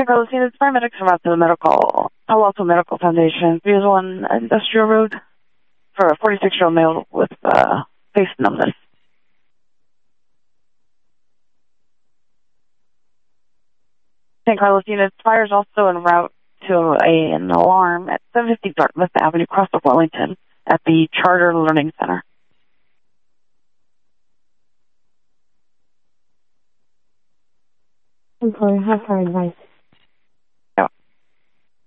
St. Carlos Units, paramedics from Palo Alto Medical Foundation, Views 1 Industrial Road, for a 46-year-old male with face numbness. St. Carlos Units, fire is also en route to an alarm at 750 Dartmouth Avenue, across of Wellington, at the Charter Learning Center. Employer, have fire advice.